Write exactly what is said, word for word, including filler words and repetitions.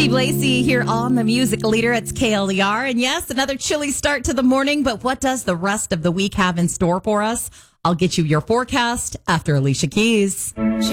Steve Lacey here on the Music Leader. It's K L E R. And yes, another chilly start to the morning, but what does the rest of the week have in store for us? I'll get you your forecast after Alicia Keys.